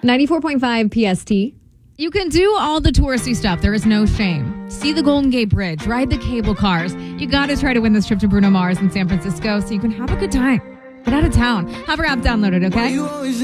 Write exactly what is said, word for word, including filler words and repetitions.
ninety-four point five P S T. You can do all the touristy stuff. There is no shame. See the Golden Gate Bridge, ride the cable cars. You got to try to win this trip to Bruno Mars in San Francisco so you can have a good time. Get out of town. Have our app downloaded, okay?